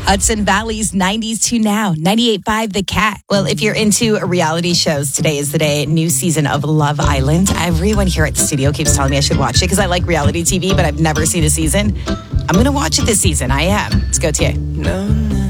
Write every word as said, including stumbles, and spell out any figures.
Hudson Valley's nineties to now, ninety-eight point five The Cat. Well, if you're into reality shows, today is the day. New season of Love Island. Everyone here at the studio keeps telling me I should watch it because I like reality T V, but I've never seen a season. I'm going to watch it this season. I am. Let's go to you. No, no.